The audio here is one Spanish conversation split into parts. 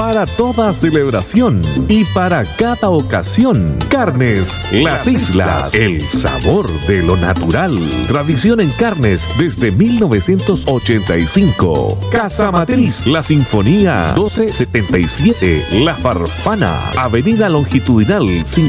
para toda celebración y para cada ocasión. Carnes Las Islas, el sabor de lo natural. Tradición en carnes desde 1985. Casa Matriz, La Sinfonía, 1277. La Farfana, Avenida Longitudinal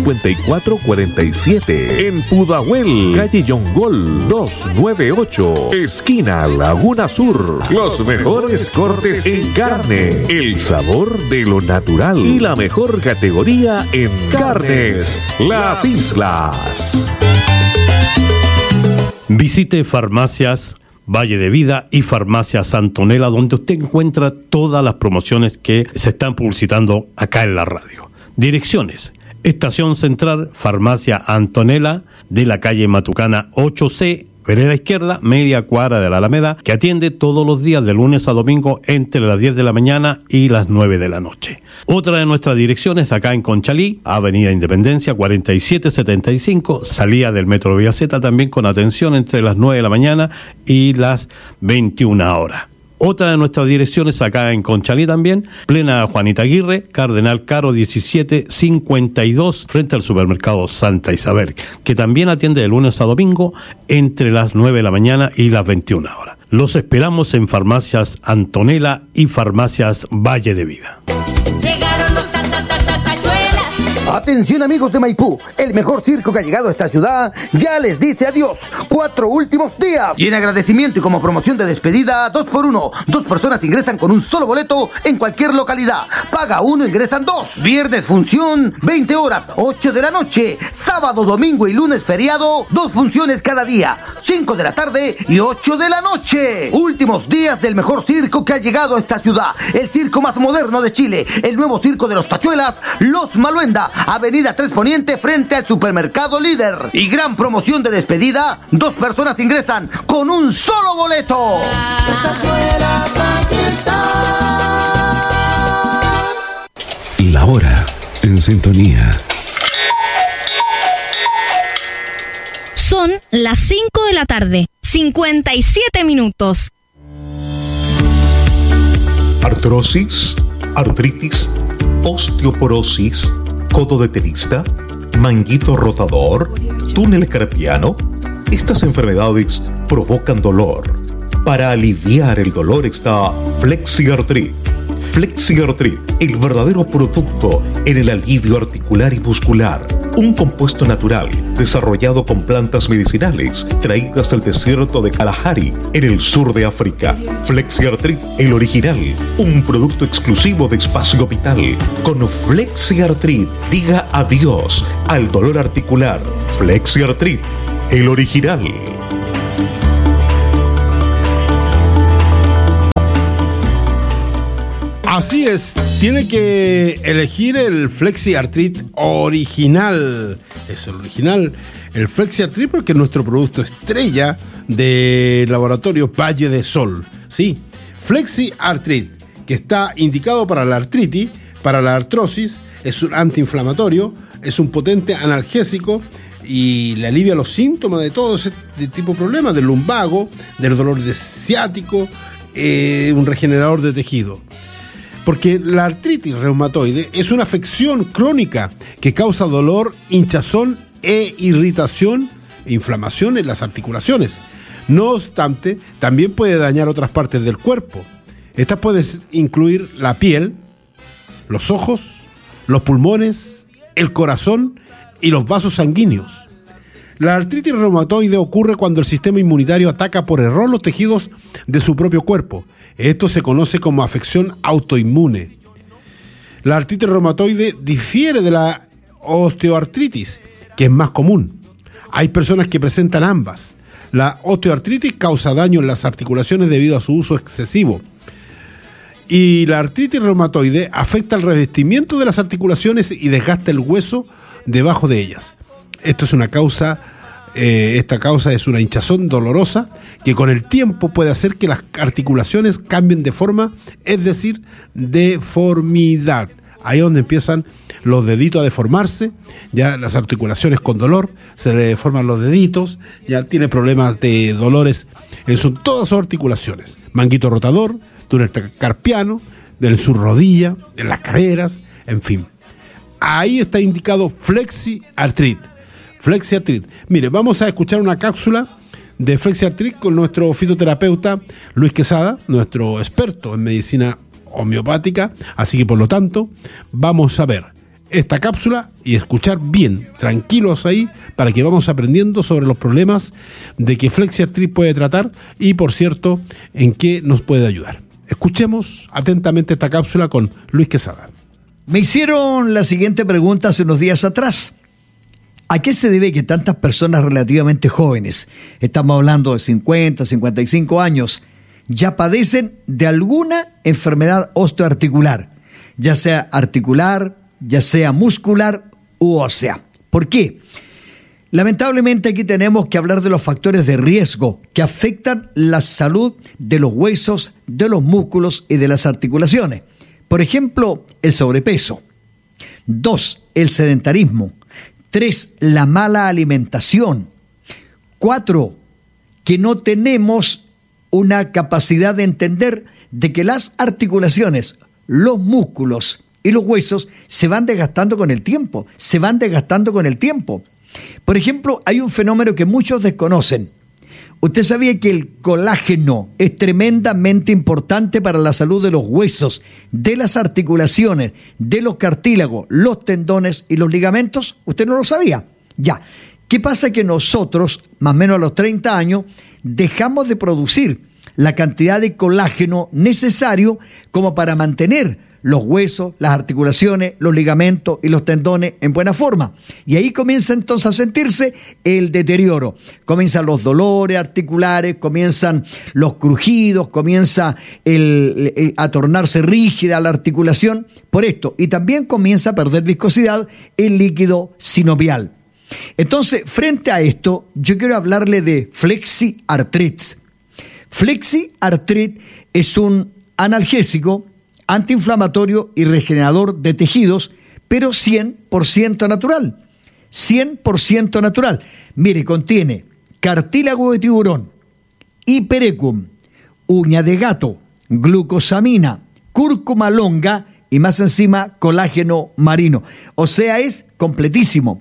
5447. En Pudahuel, calle Yongol 298. Esquina Laguna Sur. Los mejores cortes en carne. El sabor de lo natural y la mejor categoría en carnes Las Islas. Visite Farmacias Valle de Vida y Farmacias Antonella, donde usted encuentra todas las promociones que se están publicitando acá en la radio. Direcciones: Estación Central, Farmacia Antonella, de la calle Matucana 8C, vereda izquierda, media cuadra de la Alameda, que atiende todos los días de lunes a domingo entre las 10 de la mañana y las 9 de la noche. Otra de nuestras direcciones acá en Conchalí, Avenida Independencia 4775, salida del Metro Vía Z, también con atención entre las 9 de la mañana y las 21 horas. Otra de nuestras direcciones acá en Conchalí también, plena Juanita Aguirre, Cardenal Caro 1752, frente al supermercado Santa Isabel, que también atiende de lunes a domingo entre las 9 de la mañana y las 21 horas. Los esperamos en Farmacias Antonella y Farmacias Valle de Vida. Llegaron los tachuelas. Atención amigos de Maipú, el mejor circo que ha llegado a esta ciudad ya les dice adiós. 4 últimos días. Y en agradecimiento y como promoción de despedida, 2x1. 2 personas ingresan con un solo boleto en cualquier localidad. Paga 1, ingresan 2. Viernes función, 20 horas, 8 de la noche. Sábado, domingo y lunes feriado, 2 funciones cada día. 5 de la tarde y 8 de la noche. Últimos días del mejor circo que ha llegado a esta ciudad. El circo más moderno de Chile. El nuevo circo de los tachuelas, Los Maluenda. Avenida 3 Poniente, frente al supermercado Líder. Y gran promoción de despedida, 2 personas ingresan con un solo boleto. Los tachuelas aquí están. La hora en sintonía. Son las 5 de la tarde, 57 minutos. Artrosis, artritis, osteoporosis, codo de tenista, manguito rotador, túnel carpiano. Estas enfermedades provocan dolor. Para aliviar el dolor está FlexiArtrit. FlexiArtrit, el verdadero producto en el alivio articular y muscular. Un compuesto natural desarrollado con plantas medicinales traídas del desierto de Kalahari, en el sur de África. FlexiArtrit, el original, un producto exclusivo de Espacio Vital. Con FlexiArtrit, diga adiós al dolor articular. FlexiArtrit, el original. Así es, tiene que elegir el FlexiArtrit original. Es el original, el FlexiArtrit, porque es nuestro producto estrella del laboratorio Valle de Sol. Sí, FlexiArtrit, que está indicado para la artritis, para la artrosis, es un antiinflamatorio, es un potente analgésico y le alivia los síntomas de todo ese tipo de problemas, del lumbago, del dolor ciático, un regenerador de tejido. Porque la artritis reumatoide es una afección crónica que causa dolor, hinchazón e irritación e inflamación en las articulaciones. No obstante, también puede dañar otras partes del cuerpo. Estas pueden incluir la piel, los ojos, los pulmones, el corazón y los vasos sanguíneos. La artritis reumatoide ocurre cuando el sistema inmunitario ataca por error los tejidos de su propio cuerpo. Esto se conoce como afección autoinmune. La artritis reumatoide difiere de la osteoartritis, que es más común. Hay personas que presentan ambas. La osteoartritis causa daño en las articulaciones debido a su uso excesivo. Y la artritis reumatoide afecta el revestimiento de las articulaciones y desgasta el hueso debajo de ellas. Esto es una causa, esta causa es una hinchazón dolorosa que con el tiempo puede hacer que las articulaciones cambien de forma, es decir, deformidad. Ahí es donde empiezan los deditos a deformarse, ya las articulaciones con dolor, se le deforman los deditos, ya tiene problemas de dolores en todas sus articulaciones. Manguito rotador, túnel carpiano, en su rodilla, en las caderas, en fin. Ahí está indicado FlexiArthrit. FlexiArthrit. Mire, vamos a escuchar una cápsula de FlexiArthrit con nuestro fitoterapeuta Luis Quesada, nuestro experto en medicina homeopática. Así que, por lo tanto, vamos a ver esta cápsula y escuchar bien, tranquilos ahí, para que vamos aprendiendo sobre los problemas de que FlexiArthrit puede tratar y, por cierto, en qué nos puede ayudar. Escuchemos atentamente esta cápsula con Luis Quesada. Me hicieron la siguiente pregunta hace unos días atrás. ¿A qué se debe que tantas personas relativamente jóvenes, estamos hablando de 50, 55 años, ya padecen de alguna enfermedad osteoarticular, ya sea articular, ya sea muscular u ósea? ¿Por qué? Lamentablemente aquí tenemos que hablar de los factores de riesgo que afectan la salud de los huesos, de los músculos y de las articulaciones. Por ejemplo, el sobrepeso. 2, el sedentarismo. 3, la mala alimentación. 4, que no tenemos una capacidad de entender de que las articulaciones, los músculos y los huesos se van desgastando con el tiempo, Por ejemplo, hay un fenómeno que muchos desconocen. ¿Usted sabía que el colágeno es tremendamente importante para la salud de los huesos, de las articulaciones, de los cartílagos, los tendones y los ligamentos? ¿Usted no lo sabía? Ya. ¿Qué pasa? Que nosotros, más o menos a los 30 años, dejamos de producir la cantidad de colágeno necesario como para mantener los huesos, las articulaciones, los ligamentos y los tendones en buena forma. Y ahí comienza entonces a sentirse el deterioro. Comienzan los dolores articulares, comienzan los crujidos, comienza a tornarse rígida la articulación por esto. Y también comienza a perder viscosidad el líquido sinovial. Entonces, frente a esto, yo quiero hablarle de FlexiArthrit. FlexiArthrit es un analgésico, antiinflamatorio y regenerador de tejidos, pero 100% natural. 100% natural. Mire, contiene cartílago de tiburón, hiperecum, uña de gato, glucosamina, cúrcuma longa y más encima colágeno marino. O sea, es completísimo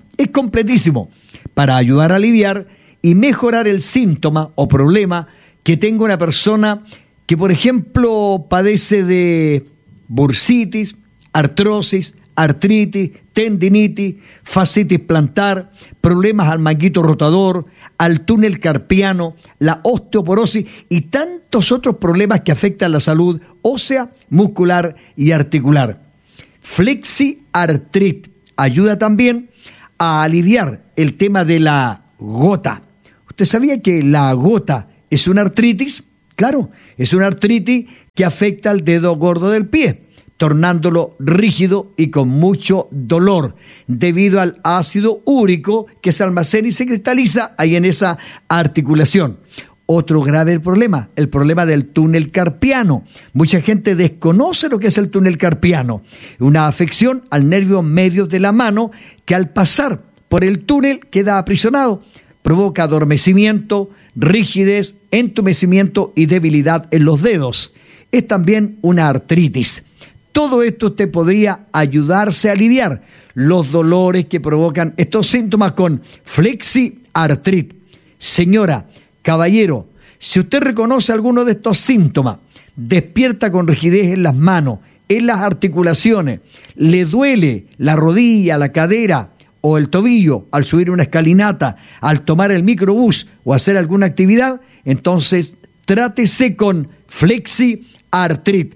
para ayudar a aliviar y mejorar el síntoma o problema que tenga una persona que, por ejemplo, padece de bursitis, artrosis, artritis, tendinitis, fascitis plantar, problemas al manguito rotador, al túnel carpiano, la osteoporosis y tantos otros problemas que afectan la salud ósea, muscular y articular. FlexiArthrit ayuda también a aliviar el tema de la gota. ¿Usted sabía que la gota es una artritis? Claro, es una artritis que afecta al dedo gordo del pie, tornándolo rígido y con mucho dolor, debido al ácido úrico que se almacena y se cristaliza ahí en esa articulación. Otro grave problema, el problema del túnel carpiano. Mucha gente desconoce lo que es el túnel carpiano, una afección al nervio medio de la mano que al pasar por el túnel queda aprisionado, provoca adormecimiento, rigidez, entumecimiento y debilidad en los dedos. Es también una artritis. Todo esto usted podría ayudarse a aliviar los dolores que provocan estos síntomas con FlexiArthrit. Señora, caballero, si usted reconoce alguno de estos síntomas, despierta con rigidez en las manos, en las articulaciones, le duele la rodilla, la cadera o el tobillo al subir una escalinata, al tomar el microbús o hacer alguna actividad, entonces trátese con FlexiArthrit.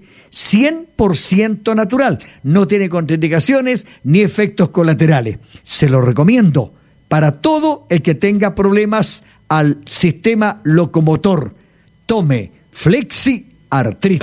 100% natural, no tiene contraindicaciones ni efectos colaterales. Se lo recomiendo para todo el que tenga problemas al sistema locomotor. Tome FlexiArthrit.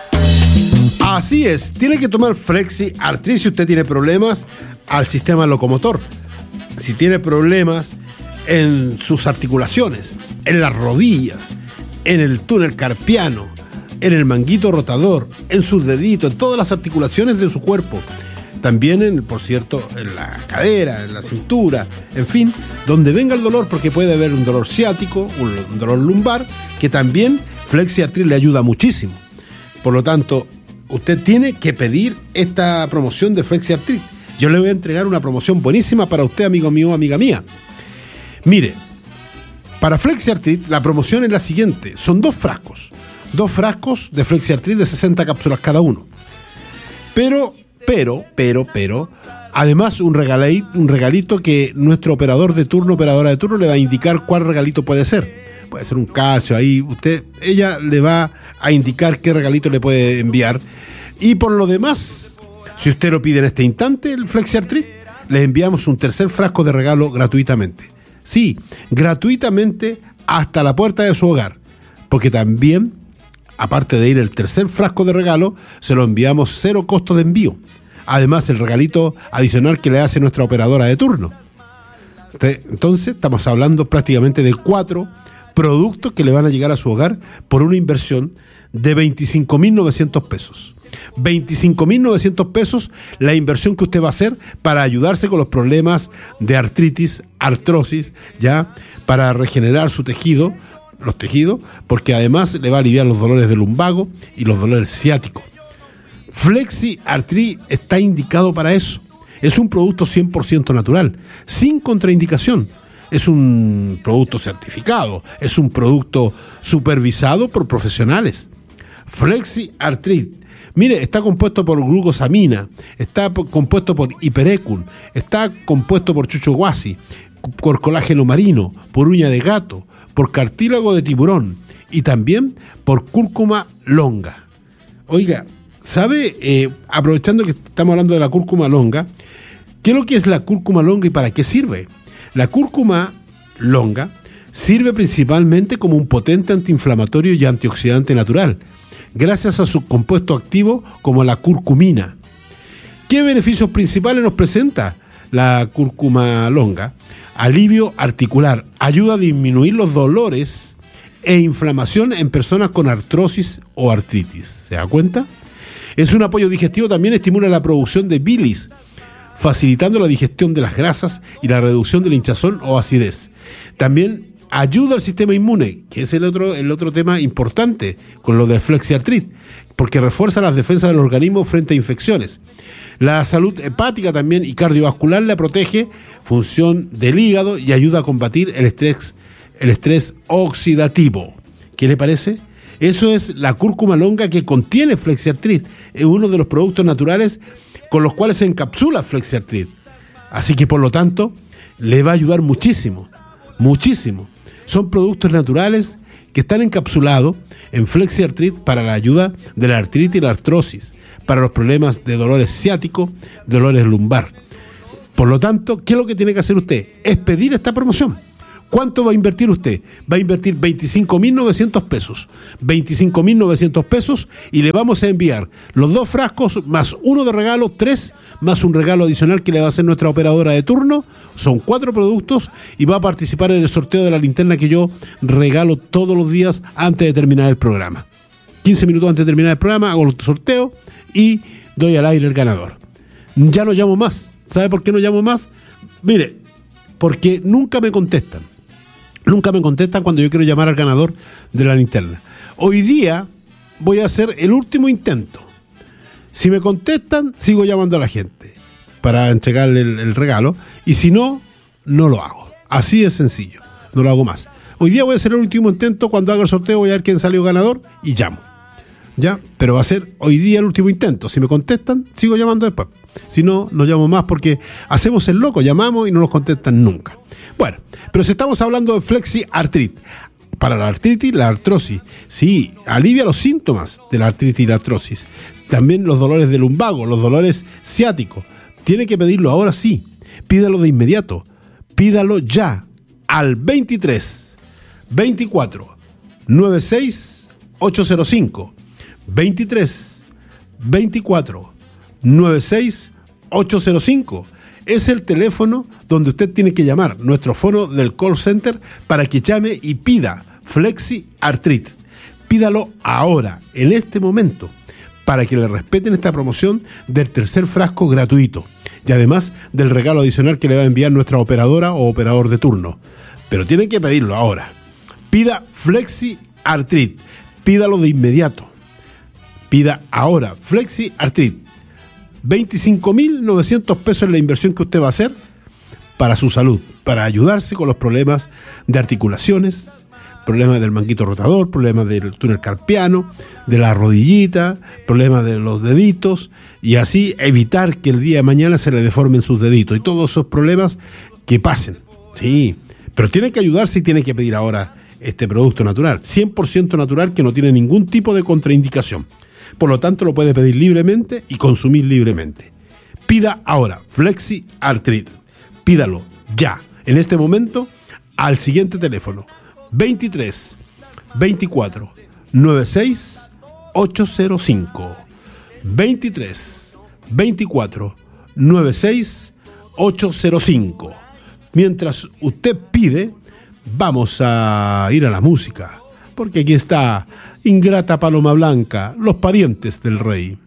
Así es, tiene que tomar FlexiArthrit si usted tiene problemas al sistema locomotor. Si tiene problemas en sus articulaciones, en las rodillas, en el túnel carpiano, en el manguito rotador, en sus deditos, en todas las articulaciones de su cuerpo. También, por cierto, en la cadera, en la cintura, en fin, donde venga el dolor, porque puede haber un dolor ciático, un dolor lumbar, que también FlexiArthrit le ayuda muchísimo. Por lo tanto, usted tiene que pedir esta promoción de Flexi Arthrit. Yo le voy a entregar una promoción buenísima para usted, amigo mío, amiga mía. Mire, para Flexi Arthrit la promoción es la siguiente. Son 2 frascos de Flexi Arthrit de 60 cápsulas cada uno. Pero, además un regalito que nuestro operadora de turno le va a indicar cuál regalito puede ser. Puede ser un calcio ahí, ella le va a indicar qué regalito le puede enviar. Y por lo demás, si usted lo pide en este instante, el Flexi Arthrit, le enviamos un tercer frasco de regalo gratuitamente. Sí, gratuitamente hasta la puerta de su hogar. Porque también, aparte de ir el tercer frasco de regalo, se lo enviamos 0 costo de envío. Además, el regalito adicional que le hace nuestra operadora de turno. Entonces, estamos hablando prácticamente de 4 productos que le van a llegar a su hogar por una inversión de 25.900 pesos. 25.900 pesos la inversión que usted va a hacer para ayudarse con los problemas de artritis, artrosis, ya, para regenerar su tejido, los tejidos, porque además le va a aliviar los dolores del lumbago y los dolores ciáticos. Flexi Arthrit está indicado para eso. Es un producto 100% natural, sin contraindicación. Es un producto certificado, es un producto supervisado por profesionales. Flexi Arthrit, mire, está compuesto por glucosamina, está compuesto por hiperecum, está compuesto por chuchoguasi, por colágeno marino, por uña de gato, por cartílago de tiburón y también por cúrcuma longa. Oiga, ¿sabe? Aprovechando que estamos hablando de la cúrcuma longa, ¿qué es lo que es la cúrcuma longa y para qué sirve? La cúrcuma longa sirve principalmente como un potente antiinflamatorio y antioxidante natural, gracias a su compuesto activo como la curcumina. ¿Qué beneficios principales nos presenta la cúrcuma longa? Alivio articular, ayuda a disminuir los dolores e inflamación en personas con artrosis o artritis. ¿Se da cuenta? Es un apoyo digestivo, también estimula la producción de bilis, facilitando la digestión de las grasas y la reducción de la hinchazón o acidez. También ayuda al sistema inmune, que es el otro tema importante con lo de Flexi Arthrit, porque refuerza las defensas del organismo frente a infecciones. La salud hepática también y cardiovascular la protege, función del hígado y ayuda a combatir el estrés oxidativo. ¿Qué le parece? Eso es la cúrcuma longa que contiene Flexi Arthrit. Es uno de los productos naturales con los cuales se encapsula Flexi Arthrit. Así que por lo tanto, le va a ayudar muchísimo, muchísimo. Son productos naturales que están encapsulados en Flexi Arthrit para la ayuda de la artritis y la artrosis, para los problemas de dolores ciáticos, dolores lumbar. Por lo tanto, ¿qué es lo que tiene que hacer usted? Es pedir esta promoción. ¿Cuánto va a invertir usted? Va a invertir 25.900 pesos. 25.900 pesos y le vamos a enviar los 2 frascos más uno de regalo, 3 más un regalo adicional que le va a hacer nuestra operadora de turno. Son 4 productos y va a participar en el sorteo de la linterna que yo regalo todos los días antes de terminar el programa. 15 minutos antes de terminar el programa hago el sorteo y doy al aire el ganador. Ya no llamo más. ¿Sabe por qué no llamo más? Mire, porque nunca me contestan. Nunca me contestan cuando yo quiero llamar al ganador de la linterna. Hoy día voy a hacer el último intento. Si me contestan, sigo llamando a la gente para entregarle el regalo. Y si no, no lo hago. Así de sencillo. No lo hago más. Hoy día voy a hacer el último intento. Cuando haga el sorteo voy a ver quién salió ganador y llamo. ¿Ya? Pero va a ser hoy día el último intento. Si me contestan, sigo llamando después. Si no, no llamo más porque hacemos el loco. Llamamos y no nos contestan nunca. Bueno, pero si estamos hablando de Flexi Arthrit, para la artritis, la artrosis, sí, alivia los síntomas de la artritis y la artrosis. También los dolores del lumbago, los dolores ciáticos. Tiene que pedirlo ahora sí. Pídalo de inmediato. Pídalo ya al 23 24 96 805. 23 24 96 805. Es el teléfono donde usted tiene que llamar, nuestro fono del call center, para que llame y pida Flexi Arthrit. Pídalo ahora, en este momento, para que le respeten esta promoción del tercer frasco gratuito y además del regalo adicional que le va a enviar nuestra operadora o operador de turno. Pero tiene que pedirlo ahora. Pida Flexi Arthrit. Pídalo de inmediato. Pida ahora Flexi Artrit. 25.900 pesos es la inversión que usted va a hacer para su salud, para ayudarse con los problemas de articulaciones, problemas del manguito rotador, problemas del túnel carpiano, de la rodillita, problemas de los deditos, y así evitar que el día de mañana se le deformen sus deditos y todos esos problemas que pasen. Sí, pero tiene que ayudarse y tiene que pedir ahora este producto natural, 100% natural, que no tiene ningún tipo de contraindicación. Por lo tanto, lo puede pedir libremente y consumir libremente. Pida ahora Flexi Artrit. Pídalo ya, en este momento, al siguiente teléfono: 23 24 96 805. 23 24 96 805. Mientras usted pide, vamos a ir a la música, porque aquí está Ingrata Paloma Blanca, Los Parientes del Rey.